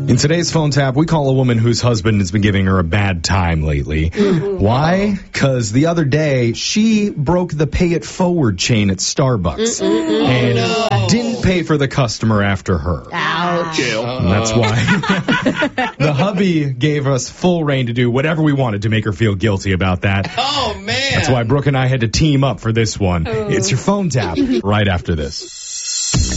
In today's phone tap, we call a woman whose husband has been giving her a bad time lately. Why? Because the other day, she broke the pay it forward chain at Starbucks and didn't pay for the customer after her. Ouch. And that's why the hubby gave us full reign to do whatever we wanted to make her feel guilty about that. Oh, man. That's why Brooke and I had to team up for this one. It's your phone tap right after this.